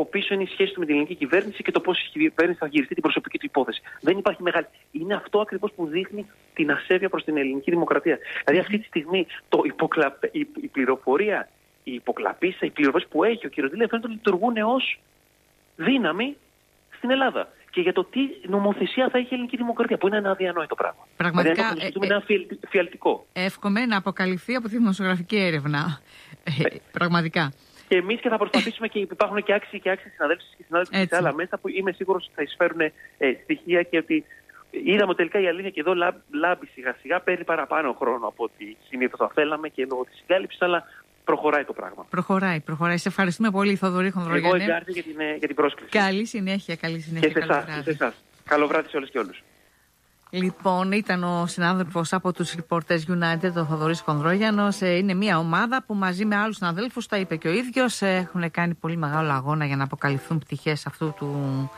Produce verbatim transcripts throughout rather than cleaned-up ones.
πίσω είναι η σχέση του με την ελληνική κυβέρνηση και το πώς η κυβέρνηση θα γυριστεί την προσωπική του υπόθεση. Δεν υπάρχει μεγάλη. Είναι αυτό ακριβώς που δείχνει την ασέβεια προς την ελληνική δημοκρατία. Δηλαδή, αυτή τη στιγμή το υποκλαπ... η, η πληροφορία, η υποκλαπίσα, οι πληροφορίες που έχει ο κ. Ντίλια φαίνεται ότι λειτουργούν ως δύναμη στην Ελλάδα. Και για το τι νομοθεσία θα έχει η ελληνική δημοκρατία, που είναι ένα αδιανόητο πράγμα. Πραγματικά. Δηλαδή, ε, είναι ένα φιαλτικό. Εύχομαι να αποκαλυφθεί από τη δημοσιογραφική έρευνα. Ε, πραγματικά. Και εμείς και θα προσπαθήσουμε, και υπάρχουν και άξιοι και άξιοι συναδέλφοι και συνάδελφοι σε άλλα μέσα που είμαι σίγουρος ότι θα εισφέρουν ε, στοιχεία, και ότι είδαμε τελικά η αλήθεια και εδώ λά, λάμπει σιγά σιγά, παίρνει παραπάνω χρόνο από ό,τι συνήθως θα θέλαμε και λόγω της συγκάλυψης, αλλά προχωράει το πράγμα. Προχωράει, προχωράει. Σε ευχαριστούμε πολύ, Θοδωρή Χονδρογιάννη. Εγώ εγκάρδια για την, για την πρόσκληση. Καλή συνέχεια, καλή συνέχεια. Και σε εσάς. Καλό βράδυ σε όλες και όλους. Λοιπόν, ήταν ο συνάδελφος από τους Reporters United, ο Θοδωρής Χονδρόγιαννος. Είναι μια ομάδα που μαζί με άλλους συναδέλφους, τα είπε και ο ίδιος, έχουν κάνει πολύ μεγάλο αγώνα για να αποκαλυφθούν πτυχές αυτού του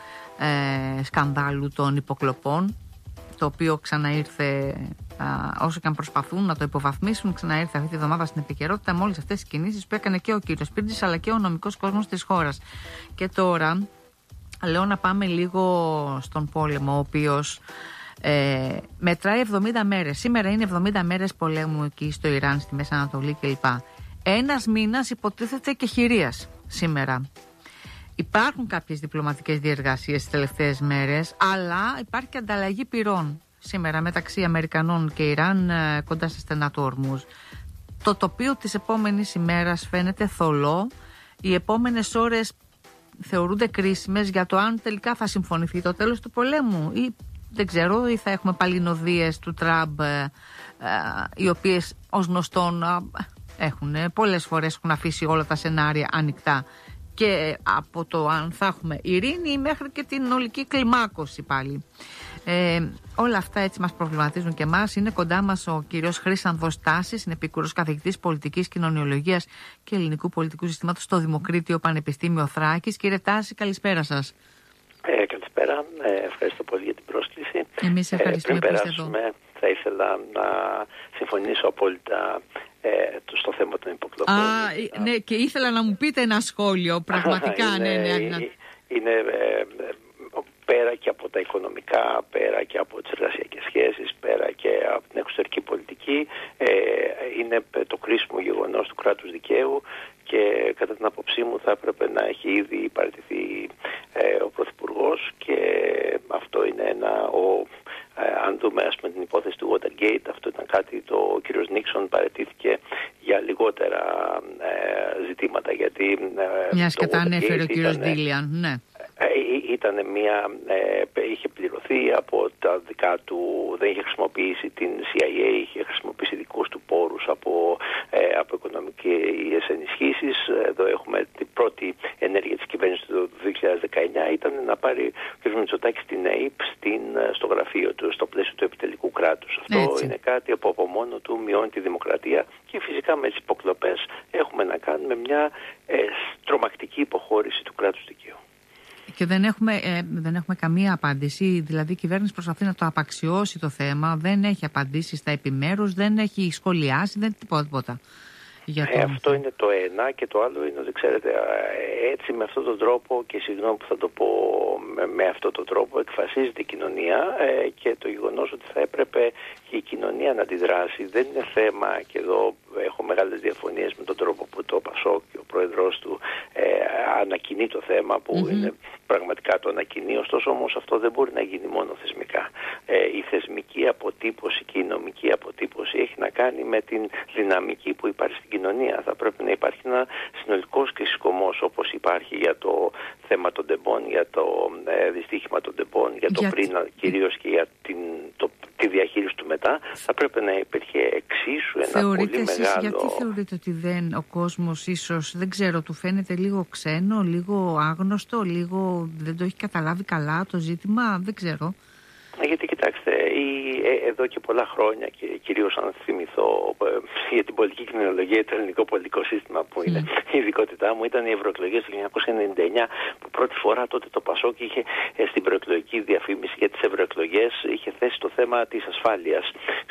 ε, σκανδάλου των υποκλοπών, το οποίο ξαναήρθε, α, όσο και αν προσπαθούν να το υποβαθμίσουν, ξαναήρθε αυτή τη βδομάδα στην επικαιρότητα με όλες αυτές τις κινήσεις που έκανε και ο κύριος Πίρτζης αλλά και ο νομικός κόσμος της χώρας. Και τώρα λέω να πάμε λίγο στον πόλεμο, ο οποίος ε, μετράει εβδομήντα μέρες. Σήμερα είναι εβδομήντα μέρες πολέμου εκεί στο Ιράν, στη Μέση Ανατολή κλπ. Ένας μήνας υποτίθεται και χειρίας σήμερα. Υπάρχουν κάποιες διπλωματικές διεργασίες τις τελευταίες μέρες, αλλά υπάρχει και ανταλλαγή πυρών σήμερα μεταξύ Αμερικανών και Ιράν κοντά στα στενά του Ορμούζ. Το τοπίο της επόμενης ημέρας φαίνεται θολό. Οι επόμενες ώρες θεωρούνται κρίσιμες για το αν τελικά θα συμφωνηθεί το τέλος του πολέμου ή δεν ξέρω, ή θα έχουμε παλινοδίες του Τραμπ, ε, ε, οι οποίες ως γνωστόν ε, έχουν πολλές φορές έχουν αφήσει όλα τα σενάρια ανοιχτά. Και από το αν θα έχουμε ειρήνη μέχρι και την ολική κλιμάκωση πάλι. Ε, όλα αυτά έτσι μας προβληματίζουν και εμάς. Είναι κοντά μας ο κύριος Χρήσανθος Τάσης, είναι επίκουρος καθηγητής πολιτικής κοινωνιολογίας και ελληνικού πολιτικού συστήματος στο Δημοκρίτιο Πανεπιστήμιο Θράκης. Κύριε Τάση, καλησπέρα σας. Ε, καλησπέρα. Ε, ευχαριστώ πολύ για την πρόσκληση. Εμείς ευχαριστούμε ε, που είστε εδώ. Θα ήθελα να συμφωνήσω απόλυτα ε, στο θέμα των υποκλοπών. Α, ναι, και ήθελα να μου πείτε ένα σχόλιο. Πραγματικά, είναι, ναι, ναι. Είναι, είναι ε, πέρα και από τα οικονομικά, πέρα και από τις εργασιακές σχέσεις, πέρα και από την εξωτερική πολιτική, ε, είναι το κρίσιμο γεγονός του κράτους δικαίου, και κατά την άποψή μου θα έπρεπε να έχει ήδη παραιτηθεί ε, ο Πρωθυπουργός, και αυτό είναι ένα... Ο, ε, αν δούμε ας πούμε την υπόθεση του Watergate, αυτό ήταν κάτι το ο κύριος Νίξον παραιτήθηκε για λιγότερα ε, ζητήματα, γιατί... Ε, Μιας και τα ανέφερε ο κύριος Ντίλιαν, ναι. Ήταν μια, ε, είχε πληρωθεί από τα δικά του, δεν είχε χρησιμοποιήσει την σι άι έι, είχε χρησιμοποιήσει δικούς του πόρους από, ε, από οικονομικές ενισχύσεις. Εδώ έχουμε την πρώτη ενέργεια της κυβέρνησης του δύο χιλιάδες δεκαεννιά, ήταν να πάρει ο κ. Μητσοτάκης την ΕΙΠ στην, στο γραφείο του, στο πλαίσιο του επιτελικού κράτους. Αυτό έτσι είναι κάτι που από μόνο του μειώνει τη δημοκρατία, και φυσικά με τις υποκλοπές έχουμε να κάνουμε μια ε, τρομακτική υποχώρηση του κράτους δικαίου. Και δεν έχουμε, ε, δεν έχουμε καμία απάντηση. Δηλαδή η κυβέρνηση προσπαθεί να το απαξιώσει το θέμα. Δεν έχει απαντήσει στα επιμέρους, δεν έχει σχολιάσει, δεν τίποτα. τίποτα. Για το... ε, αυτό είναι το ένα, και το άλλο είναι ότι ξέρετε, έτσι με αυτόν τον τρόπο, και συγγνώμη που θα το πω με, με αυτόν τον τρόπο, εκφασίζεται η κοινωνία, ε, και το γεγονός ότι θα έπρεπε και η κοινωνία να αντιδράσει δεν είναι θέμα, και εδώ έχω μεγάλες διαφωνίες με τον τρόπο που το ΠΑΣΟΚ και ο πρόεδρος του ε, ανακοινεί το θέμα, που mm-hmm. είναι πραγματικά το ανακοινεί, ωστόσο όμως αυτό δεν μπορεί να γίνει μόνο θεσμικά. Ε, η θεσμική αποτύπωση και η νομική αποτύπωση έχει να κάνει με την δυναμική που υπάρχει στην κοινωνία. Θα πρέπει να υπάρχει ένα συνολικός κρίσιμος, όπως υπάρχει για το θέμα των τεμπών, για το ε, δυστύχημα των τεμπών, για το για... πριν κυρίως, και για την, το, τη διαχείριση του μετά. Θα πρέπει να υπήρχε εξίσου ένα θεωρείτε πολύ εσείς, μεγάλο... Γιατί θεωρείτε ότι δεν, ο κόσμος ίσως, δεν ξέρω, του φαίνεται λίγο ξένο, λίγο άγνωστο, λίγο δεν το έχει καταλάβει καλά το ζήτημα, δεν ξέρω. Γιατί κοιτάξτε, η, ε, εδώ και πολλά χρόνια, και κυρίως αν θυμηθώ ε, για την πολιτική κοινωνιολογία, το ελληνικό πολιτικό σύστημα που είναι mm. η ειδικότητά μου, ήταν οι ευρωεκλογές του χίλια εννιακόσια ενενήντα εννιά, που πρώτη φορά τότε το ΠΑΣΟΚ είχε ε, στην προεκλογική διαφήμιση για τις ευρωεκλογές είχε θέσει το θέμα της ασφάλειας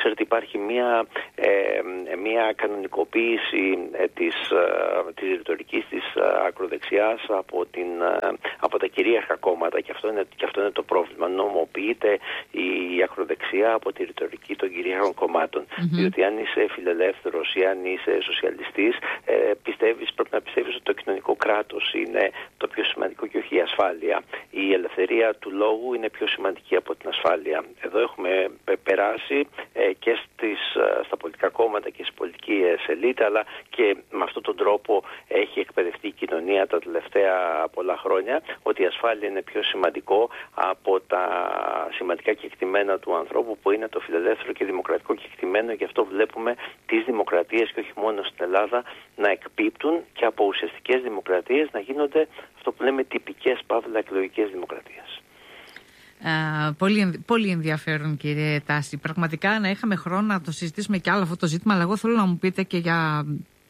Ξέρετε, υπάρχει μια, ε, μια κανονικοποίηση ε, της, ε, της ρητορικής της ε, ακροδεξιάς από, την, ε, από τα κυρίαρχα κόμματα, και αυτό, είναι, και αυτό είναι το πρόβλημα. Νομοποιείται η ακροδεξιά από τη ρητορική των κυρίαρχων κομμάτων. Mm-hmm. Διότι αν είσαι φιλελεύθερος ή αν είσαι σοσιαλιστής, ε, πιστεύεις, πρέπει να πιστεύεις ότι το κοινωνικό κράτος είναι το πιο σημαντικό και όχι η ασφάλεια. Η ελευθερία του λόγου είναι πιο σημαντική από την ασφάλεια. Εδώ έχουμε περάσει ε, και στις, στα πολιτικά κόμματα και στις πολιτικές ελίτ, αλλά και με αυτόν τον τρόπο έχει εκπαιδευτεί η κοινωνία τα τελευταία πολλά χρόνια ότι η ασφάλεια είναι πιο σημαντικό από τα σημαντικά κεκτημένα του ανθρώπου, που είναι το φιλελεύθερο και δημοκρατικό κεκτημένο. Γι' αυτό βλέπουμε τις δημοκρατίες, και όχι μόνο στην Ελλάδα, να εκπίπτουν και από ουσιαστικές δημοκρατίες να γίνονται αυτό που λέμε τυπικές παύλα εκλογικές δημοκρατίες. Uh, πολύ, πολύ ενδιαφέρον, κύριε Τάση. Πραγματικά να είχαμε χρόνο να το συζητήσουμε και άλλο αυτό το ζήτημα, αλλά εγώ θέλω να μου πείτε και για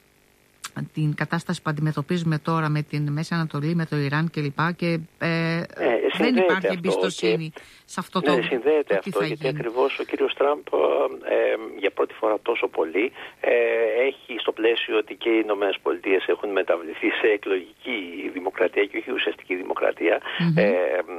την κατάσταση που αντιμετωπίζουμε τώρα με την Μέση Ανατολή, με το Ιράν κλπ. Και ε, ε, δεν υπάρχει εμπιστοσύνη και... σε αυτό το, ναι, συνδέεται το αυτό, γιατί ακριβώς ο κύριος Τραμπ ε, για πρώτη φορά τόσο πολύ ε, έχει στο πλαίσιο ότι και οι Ηνωμένες Πολιτείες έχουν μεταβληθεί σε εκλογική δημοκρατία και όχι ουσιαστική δημοκρατία. Mm-hmm. Ε,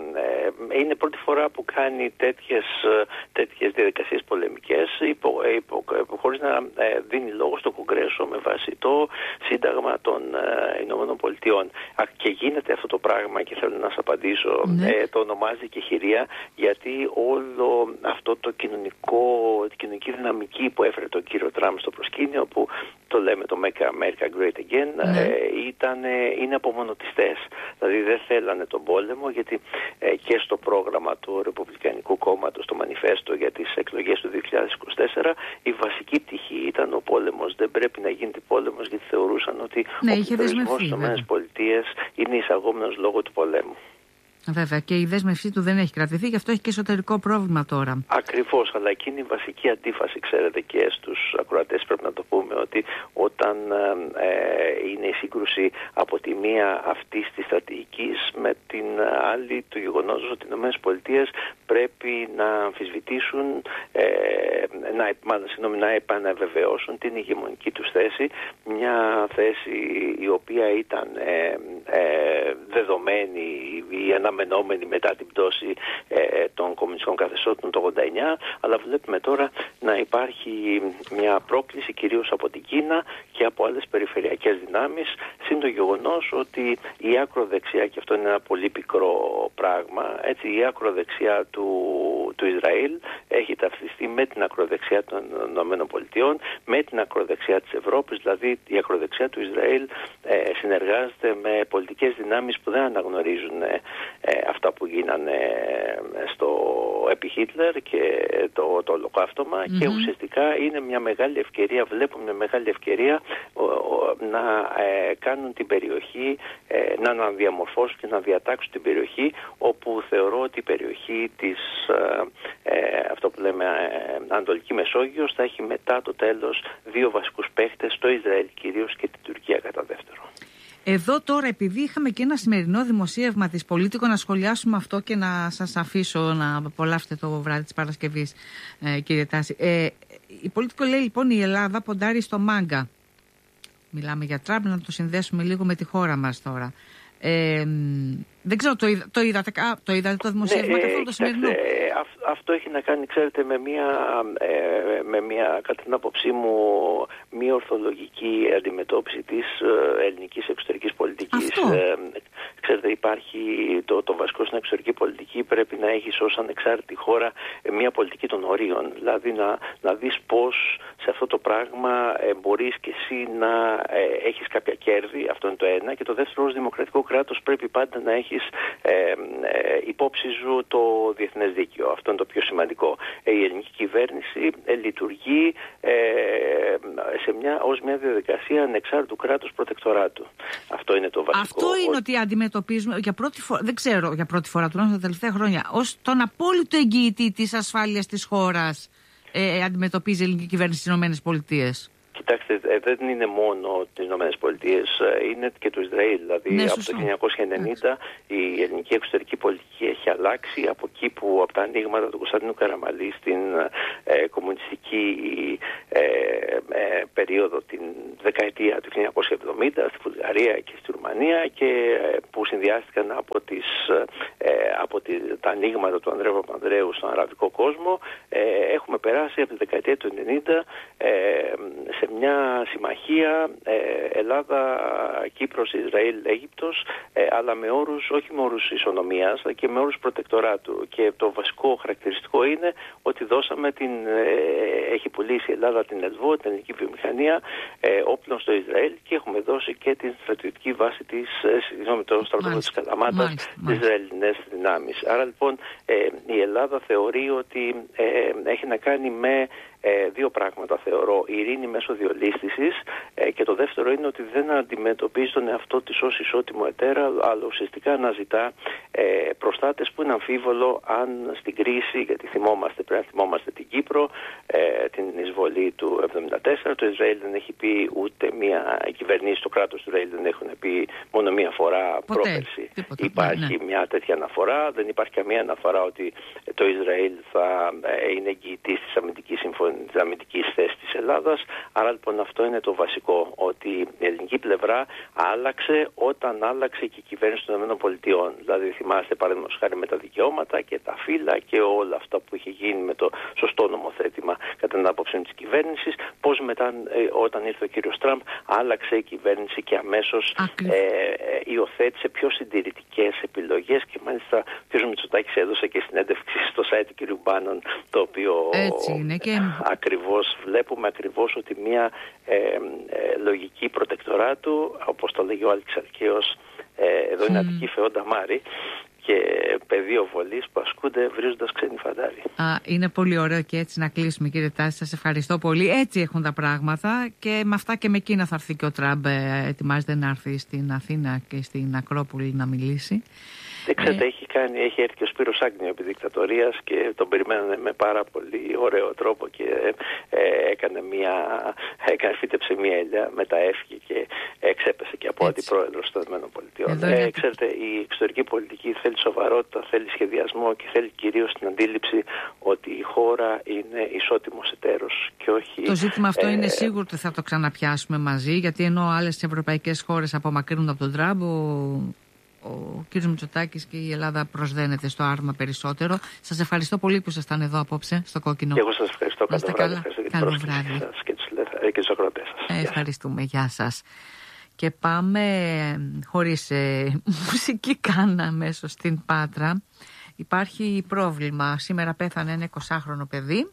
ε, είναι πρώτη φορά που κάνει τέτοιες, τέτοιες διαδικασίες πολεμικές υπο, υπο, χωρίς να ε, δίνει λόγο στο Κογκρέσο με βάση το Σύνταγμα των ε, Ηνωμένων Πολιτειών. Και γίνεται αυτό το πράγμα, και θέλω να σας απαντήσω, mm-hmm. ε, το ονομάζει και χειρία, γιατί όλο αυτό το κοινωνικό, την κοινωνική δυναμική που έφερε τον κύριο Τραμπ στο προσκήνιο, που το λέμε το Make America Great Again, mm. ε, ήταν, είναι απομονωτιστές. Δηλαδή δεν θέλανε τον πόλεμο, γιατί ε, και στο πρόγραμμα του Ρεπουμπλικανικού Κόμματος, το μανιφέστο για τις εκλογές του δύο χιλιάδες είκοσι τέσσερα, η βασική πτυχή ήταν ο πόλεμος. Δεν πρέπει να γίνεται πόλεμος, γιατί θεωρούσαν ότι ναι, ο πληθωρισμός στις ΗΠΑ είναι εισαγόμενος λόγω του πολέμου. Βέβαια, και η δέσμευσή του δεν έχει κρατηθεί, γι' αυτό έχει και εσωτερικό πρόβλημα τώρα. Ακριβώς, αλλά εκείνη η βασική αντίφαση, ξέρετε, και στους ακροατές πρέπει να το πούμε, ότι όταν ε, είναι η σύγκρουση από τη μία αυτής της στρατηγικής με την άλλη του γεγονότος ότι οι ΗΠΑ πρέπει να αμφισβητήσουν, ε, να, μάλλον, συγγνώμη, να επαναβεβαιώσουν την ηγεμονική τους θέση, μια θέση η οποία ήταν ε, ε, δεδομένη ή αναμενόμενη μετά την πτώση ε, των κομμουνιστικών καθεστώτων το ογδόντα εννιά, αλλά βλέπουμε τώρα να υπάρχει μια πρόκληση κυρίως από την Κίνα και από άλλες περιφερειακές δυνάμεις, συν το γεγονός ότι η ακροδεξιά, και αυτό είναι ένα πολύ πικρό πράγμα, έτσι, η ακροδεξιά του, του Ισραήλ έχει ταυτιστεί με την ακροδεξιά των ΗΠΑ, με την ακροδεξιά της Ευρώπης. Δηλαδή η ακροδεξιά του Ισραήλ ε, συνεργάζεται με πολιτικές δυνάμεις που δεν αναγνωρίζουν ε, ε, αυτά που γίνανε στο επί Χίτλερ και το, το ολοκαύτωμα, mm-hmm. και ουσιαστικά είναι μια μεγάλη ευκαιρία, βλέπουμε μια μεγάλη ευκαιρία ο, ο, να ε, κάνουν την περιοχή, ε, να αναδιαμορφώσουν και να διατάξουν την περιοχή, όπου θεωρώ ότι η περιοχή της ε, ε, αυτό που λέμε ε, Ανατολική Μεσόγειος θα έχει μετά το τέλος δύο βασικούς παίχτες, το Ισραήλ κυρίως και την Τουρκία κατά δεύτερο. Εδώ τώρα, επειδή είχαμε και ένα σημερινό δημοσίευμα της Πολίτικο, να σχολιάσουμε αυτό και να σας αφήσω να απολαύσετε το βράδυ της Παρασκευής, ε, κύριε Τάση. Ε, η Πολίτικο λέει λοιπόν η Ελλάδα ποντάρει στο μάγκα. Μιλάμε για Τραμπ, να το συνδέσουμε λίγο με τη χώρα μας τώρα. Ε, δεν ξέρω, το, είδα, το, είδατε, το είδατε το δημοσίευμα, ναι, καθόλου το σημερινό? Ε, αυ, αυτό έχει να κάνει, ξέρετε, με μια, ε, με μια, κατά την άποψή μου, μια ορθολογική αντιμετώπιση της ε, ελληνικής εξωτερικής πολιτικής. Ε, ξέρετε, υπάρχει το, το βασικό στην εξωτερική πολιτική, πρέπει να έχεις ως ανεξάρτητη χώρα ε, μια πολιτική των ορίων. Δηλαδή να, να δεις πώς σε αυτό το πράγμα ε, μπορείς και εσύ να ε, έχεις κάποια κέρδη, αυτό είναι το ένα. Και το δεύτερο, ως δημοκρατικό κράτος πρέπει πάντα να έχεις ε, ε, υπόψη σου το διεθνές δίκαιο. Αυτό είναι το πιο σημαντικό. Ε, η ελληνική κυβέρνηση ε, λειτουργεί ε, σε μια, ως μια διαδικασία ανεξάρτητου κράτους προτεκτοράτου. Αυτό είναι το βασικό. Αυτό είναι ότι αντιμετωπίζουμε για πρώτη φορά, δεν ξέρω για πρώτη φορά τουλάχιστον τα τελευταία χρόνια, ως τον απόλυτο εγγυητή της ασφάλειας της χώρας ε, αντιμετωπίζει η ελληνική κυβέρνηση στις ΗΠΑ. Κοιτάξτε, δεν είναι μόνο τις ΗΠΑ, είναι και το Ισραήλ. Δηλαδή, ναι, από το χίλια εννιακόσια ενενήντα η ελληνική εξωτερική πολιτική έχει αλλάξει. Από εκεί που από τα ανοίγματα του Κωνσταντίνου Καραμανλή στην ε, κομμουνιστική ε, ε, περίοδο, την δεκαετία του χίλια εννιακόσια εβδομήντα, στη Βουλγαρία και στη Ρουμανία, και ε, που συνδυάστηκαν από, τις, ε, από τη, τα ανοίγματα του Ανδρέα Παπανδρέου στον αραβικό κόσμο, ε, έχουμε περάσει από τη δεκαετία του ενενήντα ε, σε μια συμμαχία ε, Ελλάδα, Κύπρος, Ισραήλ, Αίγυπτος, ε, αλλά με όρους, όχι με όρους ισονομίας, αλλά και με όρους προτεκτοράτου. Και το βασικό χαρακτηριστικό είναι ότι δώσαμε την, ε, έχει πουλήσει η Ελλάδα την ΕΛΒΟ, την ελληνική βιομηχανία, ε, όπλων στο Ισραήλ, και έχουμε δώσει και την στρατιωτική βάση της, ε, συγγνώμη, το στρατόπεδο της Καλαμάτας, τις Ισραηλινές δυνάμεις. Άρα λοιπόν ε, η Ελλάδα θεωρεί ότι ε, έχει να κάνει με Ε, δύο πράγματα θεωρώ. Η ειρήνη μέσω διολίσθησης, ε, και το δεύτερο είναι ότι δεν αντιμετωπίζει τον εαυτό της ως ισότιμο εταίρα, αλλά ουσιαστικά αναζητά ε, προστάτες που είναι αμφίβολο αν στην κρίση, γιατί θυμόμαστε, πρέπει να θυμόμαστε την Κύπρο, ε, την εισβολή του εβδομήντα τέσσερα, το Ισραήλ δεν έχει πει ούτε μία, οι κυβερνήσεις του κράτους του Ισραήλ δεν έχουν πει μόνο μία φορά ποτέ, πρόπερση. Τίποτα, υπάρχει ναι. μια τέτοια αναφορά, δεν υπάρχει καμία αναφορά ότι το Ισραήλ θα ε, είναι εγγυητής της αμυντικής συμφωνίας, της αμυντικής θέσης της Ελλάδας. Άρα λοιπόν αυτό είναι το βασικό, ότι η ελληνική πλευρά άλλαξε όταν άλλαξε και η κυβέρνηση των ΗΠΑ. Δηλαδή θυμάστε παραδείγματος χάρη με τα δικαιώματα και τα φύλλα και όλα αυτά που είχε γίνει με το σωστό νομοθέτημα κατά την άποψη της κυβέρνησης, πώς μετά ε, όταν ήρθε ο κύριος Τραμπ άλλαξε η κυβέρνηση και αμέσως ε, ε, υιοθέτησε πιο συντηρητικές επιλογές, και μάλιστα ο κ. Μητσοτάκης έδωσε και συνέντευξη στο site του κ. Μπάνον, το οποίο έτσι είναι και... ακριβώς βλέπουμε ακριβώς ότι μια ε, ε, λογική προτεκτοράτου, όπως το λέγει ο Άλκης Αλκαίος, ε, εδώ είναι mm. Αττική Φεόντα Μάρη, και πεδίο βολής που ασκούνται βρίζοντας ξένοι φαντάροι. Α, είναι πολύ ωραίο και έτσι να κλείσουμε, κύριε Τάση. Σας ευχαριστώ πολύ. Έτσι έχουν τα πράγματα, και με αυτά και με εκείνα θα έρθει και ο Τραμπ. Ε, ετοιμάζεται να έρθει στην Αθήνα και στην Ακρόπολη να μιλήσει. Δεν ξέρετε, ε... έχει, κάνει, έχει έρθει και ο Σπύρος Άγνιο επί δικτατορίας και τον περιμένανε με πάρα πολύ ωραίο τρόπο, και ε, έκανε μια, έκανε, φύτεψε μια ελιά, μετά έφυγε και εξέπεσε και από αντιπρόεδρος των ΗΠΑ. Ε, ξέρετε, η εξωτερική πολιτική θέλει σοβαρότητα, θέλει σχεδιασμό και θέλει κυρίως την αντίληψη ότι η χώρα είναι ισότιμος εταίρος και όχι... Το ζήτημα αυτό ε, είναι σίγουρο ότι θα το ξαναπιάσουμε μαζί, γιατί ενώ άλλες ευρωπαϊκές χώρες απομακρύνουν από τον Τραμπ, ο κ. Μητσοτάκης και η Ελλάδα προσδένεται στο άρμα περισσότερο. Σας ευχαριστώ πολύ που ήσασταν εδώ απόψε στο Κόκκινο. Και εγώ σας ευχαριστώ. Καλό βράδυ. Καλό βράδυ. Σας και τους ακροατές σας. Ε, ευχαριστούμε. Γεια σας. Και πάμε χωρίς ε, μουσική κάνα αμέσως στην Πάτρα. Υπάρχει πρόβλημα. Σήμερα πέθανε ένα εικοσάχρονο παιδί,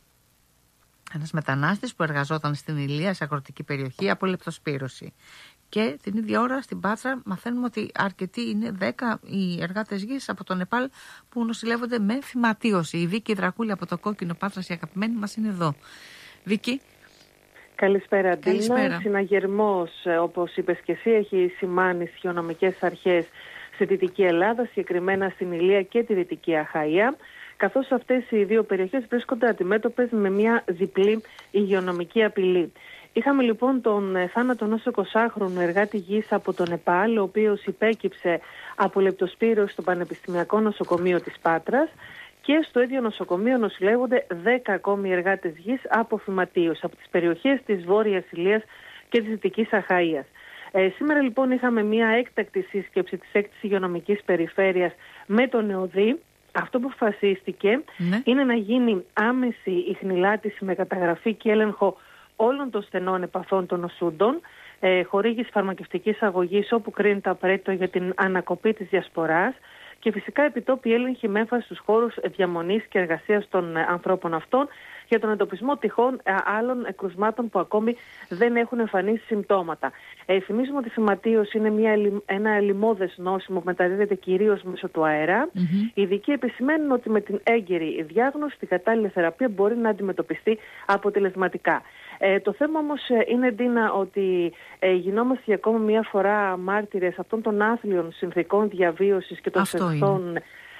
ένας μετανάστης που εργαζόταν στην Ηλία, σε αγροτική περιοχή, από λεπτοσπύρωση. Και την ίδια ώρα στην Πάτρα μαθαίνουμε ότι αρκετοί είναι δέκα οι εργάτες γης από το Νεπάλ που νοσηλεύονται με φυματίωση. Η Βίκη Δρακούλη από το Κόκκινο Πάτρας, η αγαπημένη μας, είναι εδώ. Βίκη. Καλησπέρα, Ντίνα. Συναγερμός, όπως είπες και εσύ, έχει σημάνει στις υγειονομικές αρχές στη Δυτική Ελλάδα, συγκεκριμένα στην Ηλία και τη Δυτική Αχαΐα, καθώς αυτές οι δύο περιοχές βρίσκονται αντιμέτωπες με μια διπλή υγειονομική απειλή. Είχαμε λοιπόν τον θάνατο ενός εικοσάχρονου εργάτη γης από το Νεπάλ, ο οποίος υπέκυψε από λεπτοσπύρωση στο Πανεπιστημιακό Νοσοκομείο της Πάτρας, και στο ίδιο νοσοκομείο νοσηλεύονται δέκα ακόμη εργάτες γης από φυματίωση από τις περιοχές της Βόρειας Ηλίας και της Δυτικής Αχαΐας. Ε, σήμερα λοιπόν είχαμε μια έκτακτη σύσκεψη της έκτης υγειονομικής περιφέρειας με τον ΕΟΔΗ. Αυτό που αποφασίστηκε ναι. είναι να γίνει άμεση ιχνηλάτηση με καταγραφή και έλεγχο όλων των στενών επαφών των νοσούντων, ε, χορήγηση φαρμακευτικής αγωγής όπου κρίνεται απαραίτητο για την ανακοπή της διασποράς, και φυσικά επιτόπιοι έλεγχοι με έμφαση στους χώρους διαμονής και εργασίας των ε, ανθρώπων αυτών, για τον εντοπισμό τυχόν ε, άλλων κρουσμάτων που ακόμη δεν έχουν εμφανίσει συμπτώματα. Ε, θυμίζουμε ότι η φυματίωση είναι μια, ένα ελιμώδες νόσημο που μεταδίδεται κυρίως μέσω του αέρα. Mm-hmm. Οι ειδικοί επισημαίνουν ότι με την έγκαιρη διάγνωση, την κατάλληλη θεραπεία μπορεί να αντιμετωπιστεί αποτελεσματικά. Ε, το θέμα όμως είναι, Ντίνα, ότι ε, γινόμαστε για ακόμα μία φορά μάρτυρες αυτών των άθλιων συνθηκών διαβίωσης και των σωστών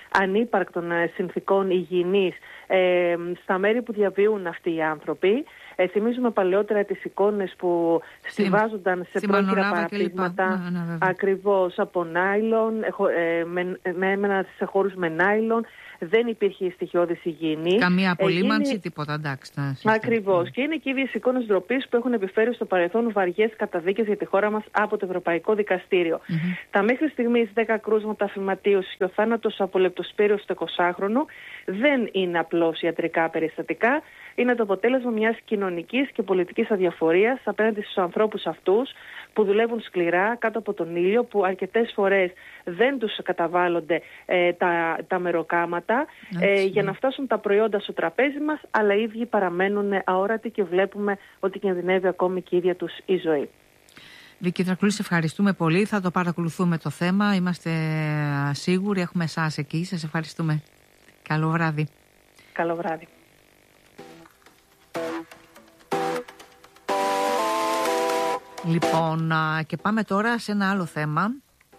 ανύπαρκτων συνθηκών υγιεινής ε, στα μέρη που διαβίουν αυτοί οι άνθρωποι. Ε, θυμίζουμε παλαιότερα τις εικόνες που στιβάζονταν σε πρόχειρα παραπτύγματα, ναι, ναι, ακριβώς από νάιλον, ε, με, με, με, σε χώρους με νάιλον. Δεν υπήρχε στοιχειώδης υγιεινή. Καμία απολύμανση, γίνει... τίποτα, εντάξει. Ακριβώς. Mm. Και είναι και οι ίδιες εικόνες ντροπής που έχουν επιφέρει στο παρελθόν βαριές καταδίκες για τη χώρα μας από το Ευρωπαϊκό Δικαστήριο. Mm-hmm. Τα μέχρι στιγμής δέκα κρούσματα αφηματίωσης και ο θάνατος από λεπτοσπύριο στο εικοσάχρονο δεν είναι απλώς ιατρικά περιστατικά. Είναι το αποτέλεσμα μιας κοινωνικής και πολιτικής αδιαφορίας απέναντι στους ανθρώπους αυτούς που δουλεύουν σκληρά κάτω από τον ήλιο, που αρκετές φορές δεν τους καταβάλλονται ε, τα, τα μεροκάματα ε, για να φτάσουν τα προϊόντα στο τραπέζι μας, αλλά οι ίδιοι παραμένουν αόρατοι και βλέπουμε ότι κινδυνεύει ακόμη και η ίδια τους η ζωή. Βίκη Δρακουλή, σε ευχαριστούμε πολύ. Θα το παρακολουθούμε το θέμα. Είμαστε σίγουροι, έχουμε εσάς εκεί. Σας ευχαριστούμε. Καλό βράδυ. Καλό βράδυ. Λοιπόν, και πάμε τώρα σε ένα άλλο θέμα.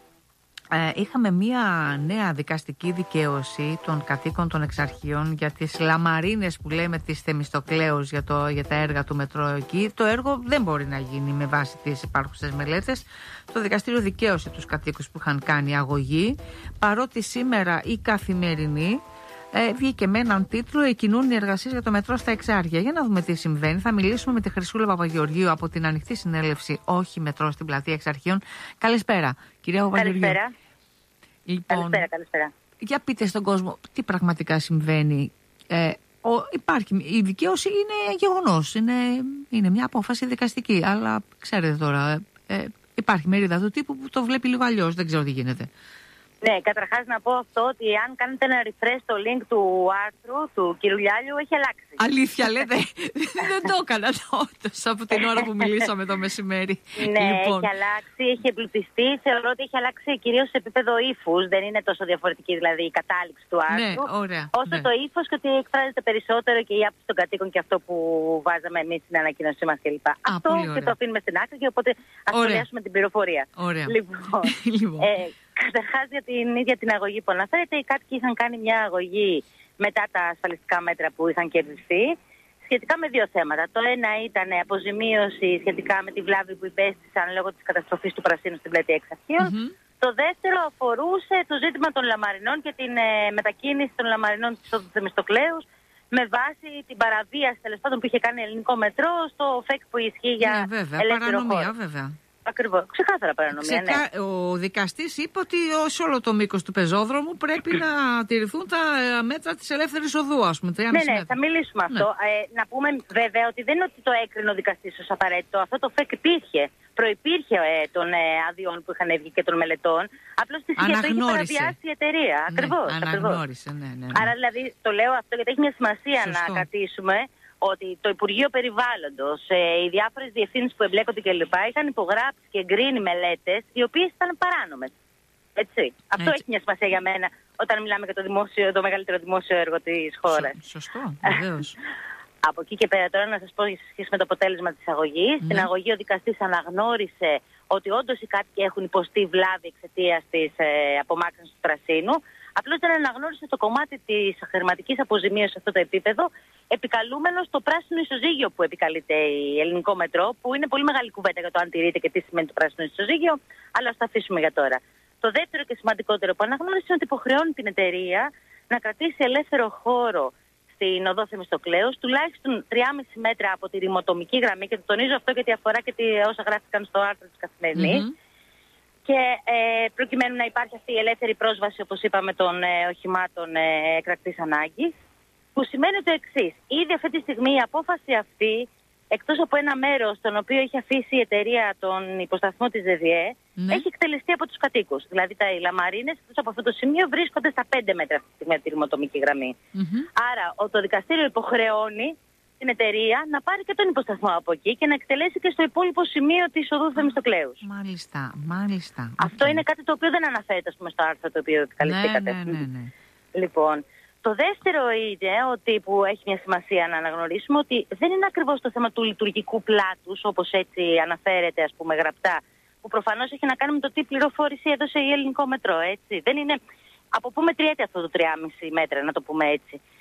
Ε, είχαμε μία νέα δικαστική δικαίωση των κατοίκων των εξαρχείων για τις λαμαρίνες που λέμε της Θεμιστοκλέους για, το, για τα έργα του μετρό εκεί. Το έργο δεν μπορεί να γίνει με βάση τις υπάρχουσες μελέτες. Το δικαστήριο δικαίωσε τους κατοίκους που είχαν κάνει αγωγή, παρότι σήμερα η Καθημερινή Ε, βγήκε με έναν τίτλο «Εκκινούν οι εργασίες για το μετρό στα Εξάρχεια». Για να δούμε τι συμβαίνει. Θα μιλήσουμε με τη Χρυσούλα Παπαγεωργίου από την ανοιχτή συνέλευση Όχι Μετρό στην πλατεία Εξαρχείων. Καλησπέρα, κυρία Παπαγεωργίου. Καλησπέρα. Λοιπόν, καλησπέρα, καλησπέρα. Για πείτε στον κόσμο τι πραγματικά συμβαίνει. Ε, ο, υπάρχει, η δικαίωση είναι γεγονός. Είναι, είναι μια απόφαση δικαστική. Αλλά ξέρετε τώρα, ε, υπάρχει μερίδα του τύπου που το βλέπει λίγο αλλιώς. Δεν ξέρω τι γίνεται. Ναι, καταρχάς να πω αυτό ότι αν κάνετε ένα refresh στο link του άρθρου του κ. Λιάλιου, έχει αλλάξει. Αλήθεια λέτε, δεν το έκανα τόσο από την ώρα που μιλήσαμε το μεσημέρι. Ναι, λοιπόν. έχει αλλάξει, έχει εμπλουτιστεί. Θεωρώ ότι έχει αλλάξει κυρίως σε επίπεδο ύφους. Δεν είναι τόσο διαφορετική δηλαδή η κατάληξη του άρθρου. Ναι, ωραία, όσο ναι. το ύφος και ότι εκφράζεται περισσότερο και η άποψη των κατοίκων και αυτό που βάζαμε εμείς στην ανακοίνωσή μας κλπ. Α, αυτό και το αφήνουμε στην άκρη και οπότε ας σχολιάσουμε την πληροφορία. Ωραία. Λοιπόν, λοιπόν. Ε, Καταρχάς για την ίδια την αγωγή που αναφέρεται, οι κάτοικοι είχαν κάνει μια αγωγή μετά τα ασφαλιστικά μέτρα που είχαν κερδιθεί σχετικά με δύο θέματα. Το ένα ήταν αποζημίωση σχετικά με τη βλάβη που υπέστησαν λόγω της καταστροφής του πρασίνου στην πλατεία Εξαρχείων. Mm-hmm. Το δεύτερο αφορούσε το ζήτημα των λαμαρινών και την ε, μετακίνηση των λαμαρινών της οδού Θεμιστοκλέους με βάση την παραβίαση τέλος πάντων που είχε κάνει ελληνικό μετρό στο ΦΕΚ που ισχύει για ναι, βέβαια, ελεύθερο χώρο. Βέβαια. Ακριβώς. Ξεκάθαρα παρανομία. Ξεκά... Ναι. Ο δικαστής είπε ότι σε όλο το μήκος του πεζόδρομου πρέπει να τηρηθούν τα μέτρα της ελεύθερης οδού, ας πούμε. Ναι, ναι, μέτρα. Θα μιλήσουμε ναι. αυτό. Ε, να πούμε βέβαια ότι δεν είναι ότι το έκρινε ο δικαστής ως απαραίτητο. Αυτό το ΦΕΚ υπήρχε. Προϋπήρχε ε, των ε, αδειών που είχαν βγει και των μελετών. Απλώς τη είχε παραβιάσει η εταιρεία. Ναι, ακριβώς. Αναγνώρισε, ναι, ναι, ναι. Άρα δηλαδή το λέω αυτό γιατί έχει μια σημασία Σωστό. να κρατήσουμε ότι το Υπουργείο Περιβάλλοντος, ε, οι διάφορες διευθύνσεις που εμπλέκονται κλπ. Είχαν υπογράψει και εγκρίνει μελέτες οι οποίες ήταν παράνομες. Έτσι. Αυτό Έτσι. έχει μια σημασία για μένα όταν μιλάμε για το, δημόσιο, το μεγαλύτερο δημόσιο έργο της χώρας. Σω, σωστό, βεβαίως. Από εκεί και πέρα τώρα να σας πω σε σχέση με το αποτέλεσμα της αγωγής. Ναι. Στην αγωγή ο δικαστής αναγνώρισε ότι όντως οι κάτοικοι έχουν υποστεί βλάβη εξαιτίας της ε, απομάκρυνσης του πρασίνου. Απλώς δεν αναγνώρισε το κομμάτι της χρηματικής αποζημίωσης σε αυτό το επίπεδο, επικαλούμενος το πράσινο ισοζύγιο που επικαλείται η ελληνικό μετρό, που είναι πολύ μεγάλη κουβέντα για το αν τηρείται και τι σημαίνει το πράσινο ισοζύγιο, αλλά ας το αφήσουμε για τώρα. Το δεύτερο και σημαντικότερο που αναγνώρισε είναι ότι υποχρεώνει την εταιρεία να κρατήσει ελεύθερο χώρο στην οδό Θεμιστοκλέους, τουλάχιστον τρία κόμμα πέντε μέτρα από τη ρημοτομική γραμμή, και το τονίζω αυτό γιατί αφορά και τη, όσα γράφτηκαν στο άρθρο της Καθημερινής. Mm-hmm. Και ε, προκειμένου να υπάρχει αυτή η ελεύθερη πρόσβαση, όπως είπαμε, των ε, οχημάτων ε, έκτακτης ανάγκης, που σημαίνει το εξής. Ήδη αυτή τη στιγμή η απόφαση αυτή, εκτός από ένα μέρος στον οποίο έχει αφήσει η εταιρεία τον υποσταθμό της ΔΔΕ, ναι. έχει εκτελεστεί από τους κατοίκους. Δηλαδή τα λαμαρίνες, εκτός από αυτό το σημείο, βρίσκονται στα πέντε μέτρα αυτή τη στιγμή από τη ρημοτομική γραμμή. Mm-hmm. Άρα το δικαστήριο υποχρεώνει την εταιρεία να πάρει και τον υποσταθμό από εκεί και να εκτελέσει και στο υπόλοιπο σημείο της οδού Θεμιστοκλέους. Μάλιστα, μάλιστα. Αυτό okay. είναι κάτι το οποίο δεν αναφέρεται, ας πούμε, στο άρθρο το οποίο επικαλεστήκατε. Ναι, ναι, ναι, ναι. Λοιπόν, το δεύτερο είναι ότι που έχει μια σημασία να αναγνωρίσουμε ότι δεν είναι ακριβώς το θέμα του λειτουργικού πλάτους, όπως έτσι αναφέρεται, ας πούμε, γραπτά, που προφανώς έχει να κάνει με το τι πληροφόρηση έδωσε η ελληνικό μετρό, έτσι. Δεν είναι. Από πού μετριέται αυτό το τρία κόμμα πέντε μέτρα, να το πούμε έτσι.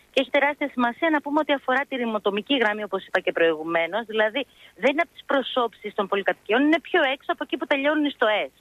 Και έχει τεράστια σημασία να πούμε ότι αφορά τη ρημοτομική γραμμή, όπως είπα και προηγουμένως. Δηλαδή δεν είναι από τις προσώψεις των πολυκατοικιών, είναι πιο έξω από εκεί που τελειώνουν οι στοές.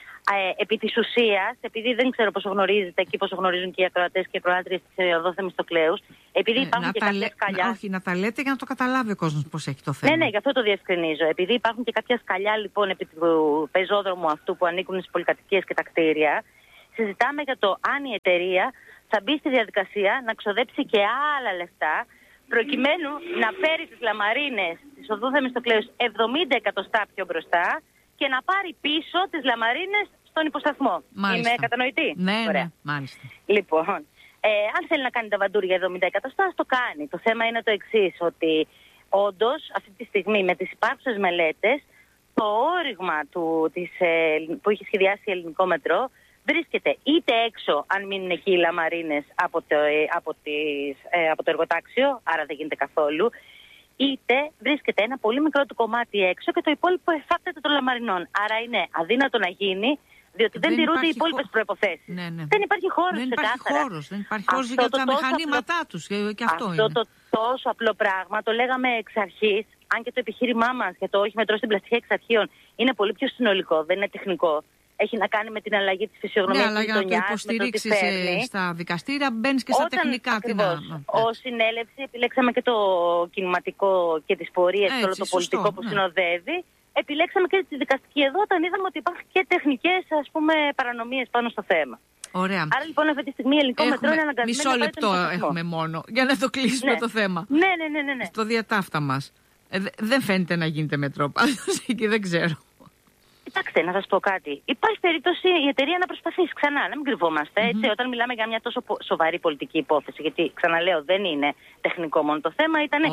Ε, επί της ουσίας, επειδή δεν ξέρω πόσο γνωρίζετε και πόσο γνωρίζουν και οι ακροατές και οι ακροάτριες της οδό Θεμιστοκλέους, επειδή υπάρχουν ε, και κάποια λέ... σκαλιά. Όχι, να τα λέτε για να το καταλάβει ο κόσμος πώς έχει το θέμα. Ναι, ναι, γι' αυτό το διευκρινίζω. Επειδή υπάρχουν και κάποια σκαλιά λοιπόν επί του πεζόδρομου αυτού που ανήκουν στις πολυκατοικίες και τα κτίρια, συζητάμε για το αν η εταιρεία θα μπει στη διαδικασία να ξοδέψει και άλλα λεφτά, προκειμένου να φέρει τις λαμαρίνες της οδού Θεμιστοκλέους εβδομήντα εκατοστά πιο μπροστά και να πάρει πίσω τις λαμαρίνες στον υποσταθμό. Μάλιστα. Είμαι κατανοητή? Ναι, Ωραία. ναι, μάλιστα. Λοιπόν, ε, αν θέλει να κάνει τα βαντούρια εβδομήντα εκατοστά, το κάνει. Το θέμα είναι το εξής, ότι όντως αυτή τη στιγμή με τις υπάρχουσες μελέτες, το όριγμα του, της, ε, που έχει σχεδιάσει η Ελληνικό Μετρό βρίσκεται είτε έξω, αν μείνουν εκεί οι λαμαρίνες από το, ε, από, τις, ε, από το εργοτάξιο, άρα δεν γίνεται καθόλου, είτε βρίσκεται ένα πολύ μικρό του κομμάτι έξω και το υπόλοιπο εφάπτεται των λαμαρινών. Άρα είναι αδύνατο να γίνει, διότι δεν, δεν τηρούνται οι υπόλοιπες χω... προϋποθέσεις. Ναι, ναι. Δεν υπάρχει χώρος. Δεν υπάρχει χώρος, δεν υπάρχει χώρος για τα μηχανήματά απλό... τους. Και αυτό, αυτό είναι. το τόσο απλό πράγμα το λέγαμε εξ αρχής, αν και το επιχείρημά μας για το όχι μετρό στην πλαστική εξ αρχείων είναι πολύ πιο συνολικό, δεν είναι τεχνικό. Έχει να κάνει με την αλλαγή της φυσιογνωμίας της γειτονιάς. Ναι, αλλά για να το υποστηρίξεις το στα δικαστήρια μπαίνεις και στα Όταν, τεχνικά. Ακριβώς. Ως συνέλευση επιλέξαμε και το κινηματικό και τις πορείες και όλο το πολιτικό σωστό, που ναι. συνοδεύει. Επιλέξαμε και τη δικαστική εδώ όταν είδαμε ότι υπάρχουν και τεχνικές ας πούμε, παρανομίες πάνω στο θέμα. Ωραία. Άρα λοιπόν αυτή τη στιγμή η Ελληνικό Μετρό είναι αναγκασμένο μισό λεπτό έχουμε μόνο για να το κλείσουμε ναι. το θέμα. Ναι, ναι, ναι, ναι, ναι. Στο διατάφτα μας. Ε, δεν φαίνεται να γίνεται μετρό πάντως εκεί, δεν ξέρω. Κοιτάξτε, να σας πω κάτι. Υπάρχει περίπτωση η εταιρεία να προσπαθήσει ξανά, να μην κρυβόμαστε. Mm-hmm. Έτσι, όταν μιλάμε για μια τόσο σοβαρή πολιτική υπόθεση, γιατί ξαναλέω δεν είναι τεχνικό μόνο το θέμα, ήταν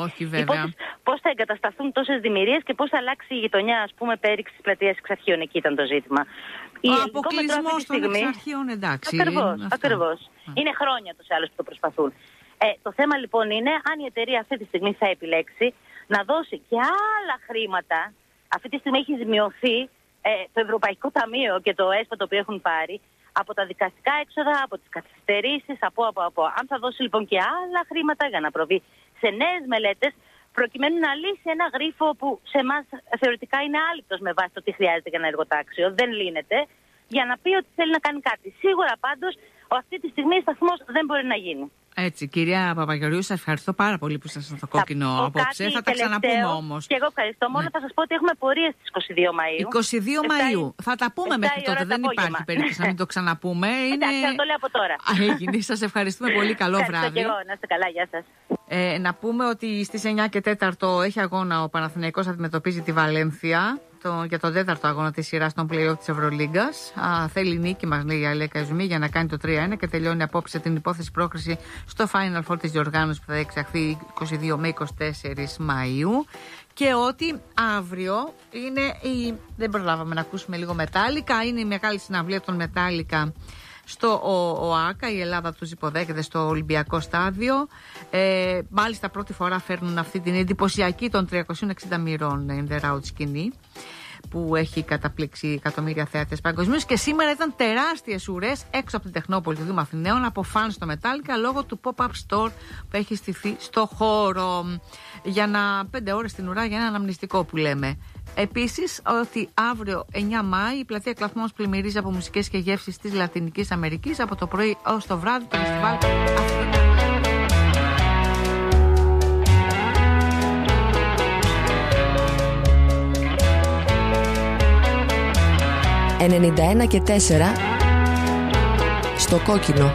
πώς θα εγκατασταθούν τόσες δημιουργίες και πώς θα αλλάξει η γειτονιά, ας πούμε, πέριξη της πλατείας εξαρχείων. Εκεί ήταν το ζήτημα. Ο αποκλεισμός των εξαρχείων, εντάξει. Ακριβώς. ακριβώς. Mm. Είναι χρόνια τους άλλους που το προσπαθούν. Ε, το θέμα λοιπόν είναι αν η εταιρεία αυτή τη στιγμή θα επιλέξει να δώσει και άλλα χρήματα. Αυτή τη στιγμή έχει ζημιωθεί ε, το Ευρωπαϊκό Ταμείο και το ΕΣΠΑ το οποίο έχουν πάρει από τα δικαστικά έξοδα, από τις καθυστερήσεις, από, από, από. Αν θα δώσει λοιπόν και άλλα χρήματα για να προβεί σε νέες μελέτες, προκειμένου να λύσει ένα γρίφο που σε εμάς θεωρητικά είναι άλυπτος με βάση το τι χρειάζεται για ένα εργοτάξιο, δεν λύνεται, για να πει ότι θέλει να κάνει κάτι. Σίγουρα πάντως, αυτή τη στιγμή σταθμός δεν μπορεί να γίνει. Έτσι, κυρία Παπαγεωργίου, σας ευχαριστώ πάρα πολύ που ήσασταν στο κόκκινο απόψε. Θα τα ξαναπούμε όμως. Και εγώ ευχαριστώ. Μόνο ναι. θα σας πω ότι έχουμε πορείες στις είκοσι δύο Μαΐου. είκοσι δύο Μαΐου. Θα τα πούμε μέχρι τότε. Δεν υπάρχει περίπτωση να μην το ξαναπούμε. Είναι... Εντάξει, θα το λέω από τώρα. Έγινε. Σας ευχαριστούμε πολύ. Καλό βράδυ. Ευχαριστώ και εγώ. Να είστε καλά. Γεια σας. Ε, να πούμε ότι στις εννιά και τέσσερα έχει αγώνα ο Παναθηναϊκός, αντιμετωπίζει τη Βαλένθια το, για τον τέταρτο αγώνα της σειράς των play-off της Ευρωλίγκας. Α, θέλει νίκη, μας λέει η Αλέκα Ζουμί, για να κάνει το τρία ένα και τελειώνει απόψε την υπόθεση πρόκριση στο Final Four της διοργάνωσης που θα εξαχθεί είκοσι δύο με είκοσι τέσσερα Μαΐου. Και ότι αύριο είναι η... δεν προλάβαμε να ακούσουμε λίγο Μετάλλικα, είναι η μεγάλη συναυλία των Μετάλλικα στο ΟΑΚΑ, η Ελλάδα τους υποδέχεται στο Ολυμπιακό Στάδιο. Ε, μάλιστα πρώτη φορά φέρνουν αυτή την εντυπωσιακή των τριακόσιων εξήντα μοιρών in the round σκηνή που έχει καταπλήξει εκατομμύρια θέατες παγκοσμίως, και σήμερα ήταν τεράστιες ουρές έξω από την Τεχνόπολη του Δήμου Αθηναίων από φαν στο Μετάλλικα λόγω του pop-up store που έχει στηθεί στο χώρο για να πέντε ώρες την ουρά για ένα αναμνηστικό που λέμε. Επίσης, ότι αύριο εννιά Μάη η πλατεία Κλαθμός πλημμυρίζει από μουσικές και γεύσεις της Λατινικής Αμερικής από το πρωί ως το βράδυ το φεστιβάλ Αθήνα. ενενήντα ένα και τέσσερα στο κόκκινο.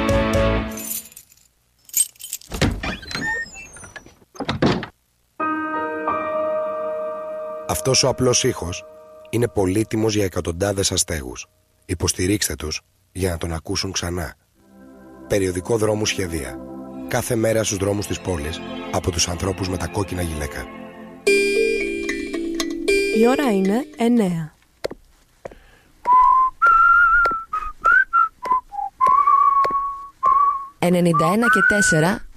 Αυτός ο απλός ήχος είναι πολύτιμος για εκατοντάδες αστέγους. Υποστηρίξτε τους για να τον ακούσουν ξανά. Περιοδικό Δρόμου Σχεδία. Κάθε μέρα στους δρόμους της πόλης από τους ανθρώπους με τα κόκκινα γυλαίκα. Η ώρα είναι εννέα. ενενήντα ένα και τέσσερα